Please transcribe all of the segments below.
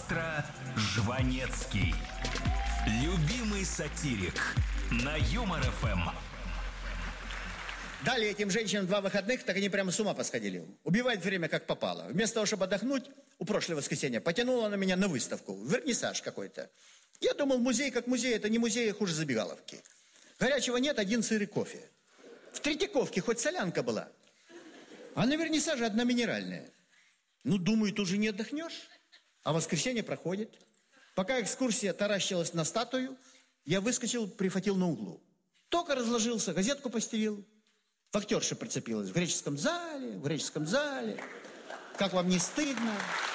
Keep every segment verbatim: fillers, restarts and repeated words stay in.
Маэстро Жванецкий. Любимый сатирик на Юмор эф эм. Дали этим женщинам два выходных, так они прямо с ума посходили. Убивать время как попало. Вместо того, чтобы отдохнуть, у прошлого воскресенья потянула она меня на выставку. Вернисаж какой-то. Я думал, музей как музей, это не музей, а хуже забегаловки. Горячего нет, один сыр и кофе. В Третьяковке хоть солянка была. А на вернисаже одна минеральная. Ну, думаю, тут же не отдохнешь. А воскресенье проходит. Пока экскурсия таращилась на статую, я выскочил, прихватил на углу. Только разложился, газетку постелил. Вахтерша прицепилась в греческом зале, в греческом зале. Как вам не стыдно?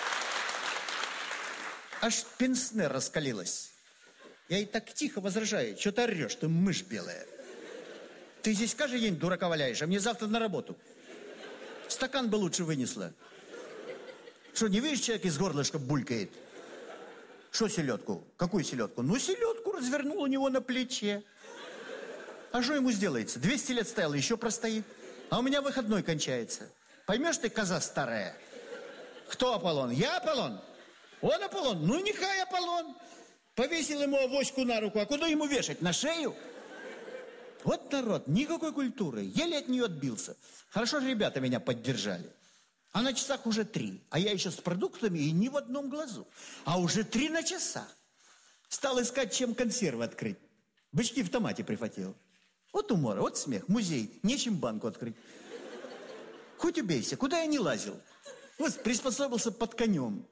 Аж пенсне раскалилась. Я ей так тихо возражаю. Что ты орешь, ты мышь белая. Ты здесь каждый день дурака валяешь, а мне завтра на работу. Стакан бы лучше вынесла. Что, не видишь, человек из горлышка булькает? Что селедку? Какую селедку? Ну, селедку развернул у него на плече. А что ему сделается? двести лет стоял, еще простоит. А у меня выходной кончается. Поймешь ты, коза старая? Кто Аполлон? Я Аполлон? Он Аполлон? Ну, нехай Аполлон. Повесил ему авоську на руку. А куда ему вешать? На шею? Вот народ, никакой культуры. Еле от нее отбился. Хорошо же ребята меня поддержали. А на часах уже три. А я еще с продуктами и ни в одном глазу. А уже три на часах. Стал искать, чем консервы открыть. Бычки в томате прихватил. Вот умора, вот смех. Музей. Нечем банку открыть. Хоть убейся. Куда я не лазил? Вот приспособился под конем.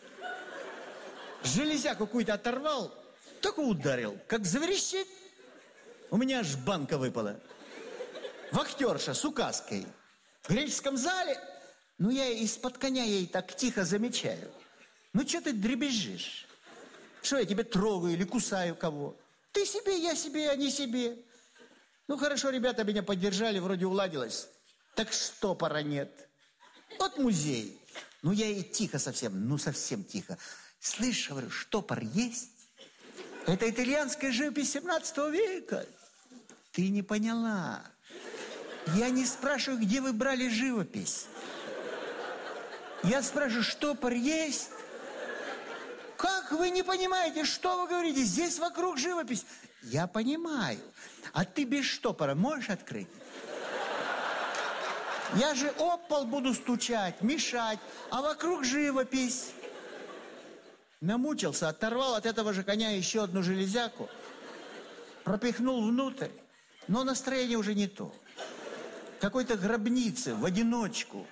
Железя какую-то оторвал. Так ударил. Как заверещит. У меня аж банка выпала. Вахтерша с указкой. В греческом зале... Ну, я из-под коня ей так тихо замечаю. Ну, что ты дребезжишь? Что, я тебя трогаю или кусаю кого? Ты себе, я себе, а не себе. Ну, хорошо, ребята меня поддержали, вроде уладилось. Так штопора нет. Вот музей. Ну, я ей тихо совсем, ну, совсем тихо. Слышь, говорю, штопор есть? Это итальянская живопись семнадцатого века. Ты не поняла. Я не спрашиваю, где вы брали живопись. Я спрашиваю, штопор есть? Как вы не понимаете, что вы говорите? Здесь вокруг живопись. Я понимаю. А ты без штопора можешь открыть? Я же об пол буду стучать, мешать, а вокруг живопись. Намучился, оторвал от этого же коня еще одну железяку, пропихнул внутрь, но настроение уже не то. Какой-то гробницы в одиночку.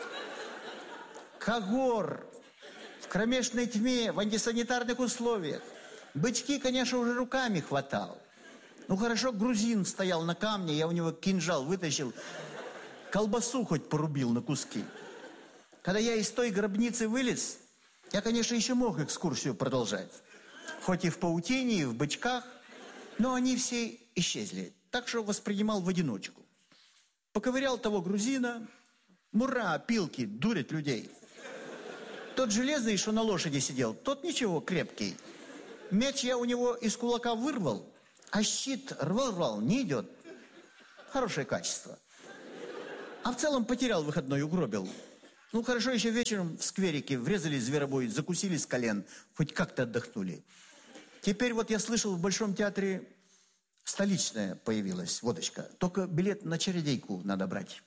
Когор, в кромешной тьме, в антисанитарных условиях. Бычки, конечно, уже руками хватал. Ну, хорошо, грузин стоял на камне, я у него кинжал вытащил, колбасу хоть порубил на куски. Когда я из той гробницы вылез, я, конечно, еще мог экскурсию продолжать. Хоть и в паутине, и в бычках, но они все исчезли. Так что воспринимал в одиночку. Поковырял того грузина, мура, пилки, дурят людей. Тот железный, что на лошади сидел, тот ничего, крепкий. Меч я у него из кулака вырвал, а щит рвал-рвал, не идет. Хорошее качество. А в целом потерял выходной, угробил. Ну, хорошо, еще вечером в скверике врезали зверобой, закусили с колен, хоть как-то отдохнули. Теперь вот я слышал, в Большом театре столичная появилась водочка. Только билет на чародейку надо брать.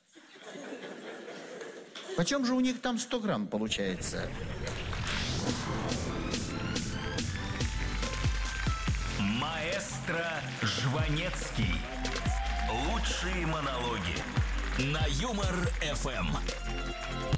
Почем же у них там сто грамм получается? Маэстро Жванецкий. Лучшие монологи на Юмор эф эм.